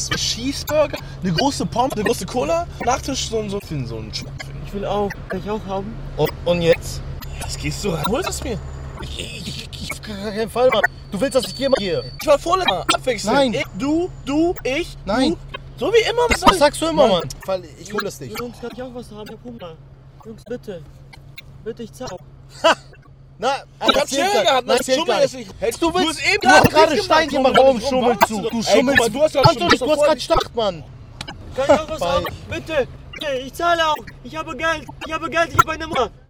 Eis, Cheeseburger, eine große Pommes, eine große Cola, Nachtisch so ein Schmuck. Ich will auch. Kann ich auch haben? Und jetzt? Jetzt gehst du rein. Hol es mir. Auf keinen Fall, Mann. Du willst, dass ich gehe mal hier. Ich war vorletzter. Abwechselnd. Nein. Ich, Nein. Du. So wie immer. Was sagst du immer, Mann? Weil ich hol das nicht. Jungs, kann ich auch was haben? Ich hab Hunger. Jungs, bitte. Bitte, ich zahl. Na, Ich hab Schere gehabt, Nein, schummel gar jetzt nicht. nicht. Du willst eben du hast gerade Steinchen gemacht, warum schummelst du? Du schummelst. Guck mal, du hast ja schon- Anton, du hast gerade Start, Mann. Kann ich auch was haben? Bitte. Bitte, ich zahle auch. Ich habe Geld. Ich habe eine Mutter.